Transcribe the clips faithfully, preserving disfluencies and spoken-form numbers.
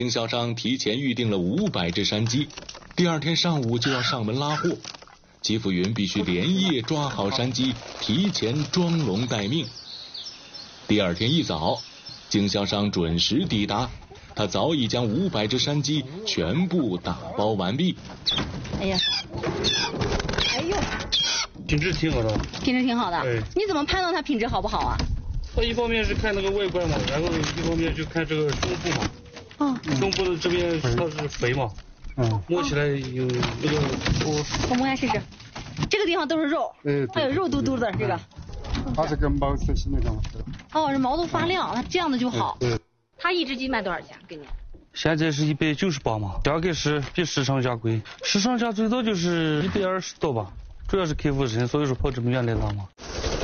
经销商提前预定了五百只山鸡，第二天上午就要上门拉货。齐福云必须连夜抓好山鸡，提前装笼待命。第二天一早，经销商准时抵达，他早已将五百只山鸡全部打包完毕。 哎呀，哎呦， 品质挺好的， 品质挺好的。 对， 你怎么判断它品质好不好啊？ 它一方面是看那个外观嘛，然后一方面就看这个胸部嘛。 哦， 胸部的这边它是肥嘛，嗯，摸起来有那个我我摸下试试，这个地方都是肉， 哎， 还有肉嘟嘟的这个。 它这个毛色是那种。 哦，这毛都发亮，它这样的就好。 对。 它一只鸡卖多少钱？给你？ 现在是一百九十八嘛，价格是比市场价贵，市场价最多就是一百二十多吧，主要是客户深，所以说跑这么远来拉嘛。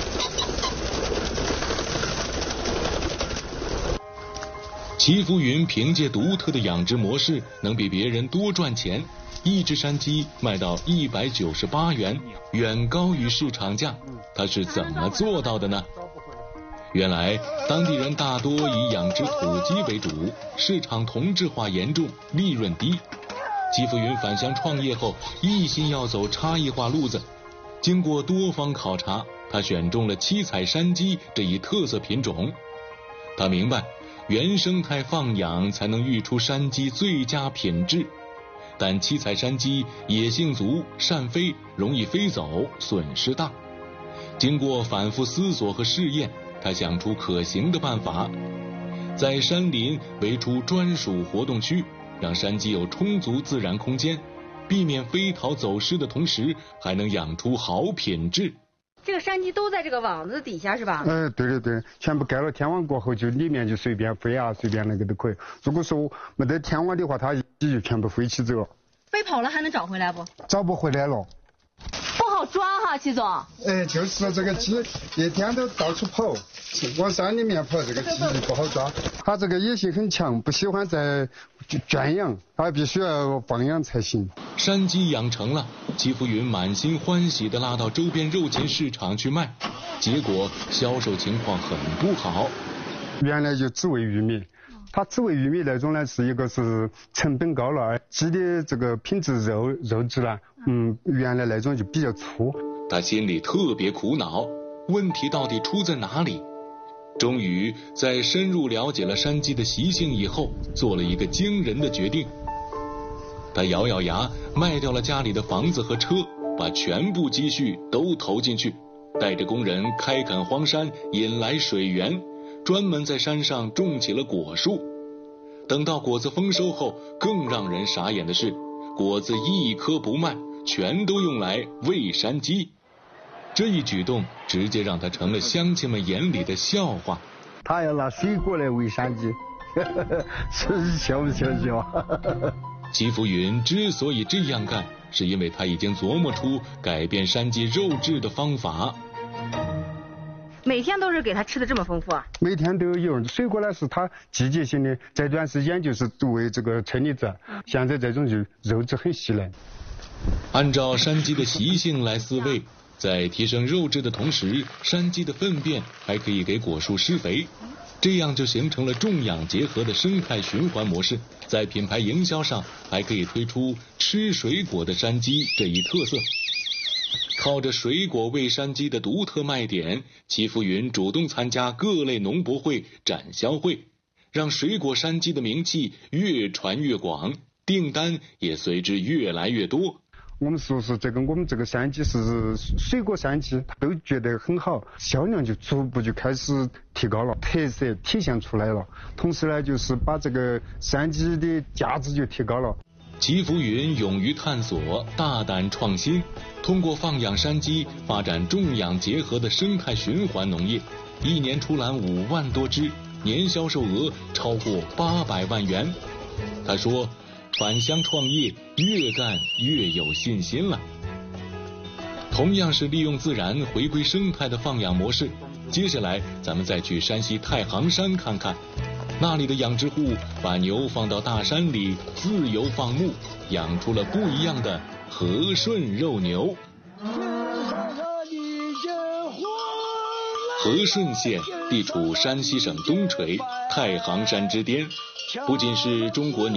齐福云凭借独特的养殖模式，能比别人多赚钱。一只山鸡卖到一百九十八元，远高于市场价。他是怎么做到的呢？原来当地人大多以养殖土鸡为主，市场同质化严重，利润低。齐福云返乡创业后，一心要走差异化路子。经过多方考察，他选中了七彩山鸡这一特色品种。他明白原生态放养才能育出山鸡最佳品质，但七彩山鸡野性足，善飞，容易飞走，损失大。经过反复思索和试验，他想出可行的办法，在山林围出专属活动区，让山鸡有充足自然空间，避免飞逃走失的同时，还能养出好品质。 这个山鸡都在这个网子底下是吧？ 哎，对对对，全部盖了天网过后，就里面就随便飞啊，随便那个都可以。如果说没得天网的话，它鸡就全部飞起走了。 飞跑了还能找回来不？ 找不回来了。 不好抓哈，齐总。 哎，就是这个鸡一天都到处跑，往山里面跑，这个鸡不好抓。它这个野性很强，不喜欢在圈养，它必须要放养才行。 山鸡养成了，齐福云满心欢喜地拉到周边肉禽市场去卖，结果销售情况很不好。 原来就只喂玉米，它只喂玉米那种呢，是一个是成本高了，鸡的这个品质肉肉质呢，嗯，原来那种就比较粗。 他心里特别苦恼，问题到底出在哪里？终于在深入了解了山鸡的习性以后，做了一个惊人的决定。他咬咬牙，卖掉了家里的房子和车，把全部积蓄都投进去，带着工人开垦荒山，引来水源，专门在山上种起了果树。等到果子丰收后，更让人傻眼的是，果子一颗不卖，全都用来喂山鸡。这一举动直接让他成了乡亲们眼里的笑话。 他要拿水果来喂山鸡，是笑不笑笑？ 齐福云之所以这样干，是因为他已经琢磨出改变山鸡肉质的方法。 每天都是给它吃的这么丰富啊？ 每天都有。水果呢是它季节性的，这段时间就是喂这个车厘子，现在这种就肉质很细嫩。 按照山鸡的习性来饲喂，在提升肉质的同时，山鸡的粪便还可以给果树施肥，这样就形成了种养结合的生态循环模式。在品牌营销上还可以推出吃水果的山鸡这一特色。靠着水果喂山鸡的独特卖点，齐福云主动参加各类农博会、展销会，让水果山鸡的名气越传越广，订单也随之越来越多。 我们说是这个我们这个山鸡是水果山鸡，都觉得很好，销量就逐步就开始提高了，特色体现出来了。同时呢，就是把这个山鸡的价值就提高了。 齐福云勇于探索，大胆创新，通过放养山鸡发展种养结合的生态循环农业，一年出栏五万多只，年销售额超过八百万元。他说，返乡创业越干越有信心了。同样是利用自然回归生态的放养模式，接下来咱们再去山西太行山看看，那里的养殖户把牛放到大山里自由放牧，养出了不一样的和顺肉牛。和顺县地处山西省东陲太行山之巅， 不仅是中国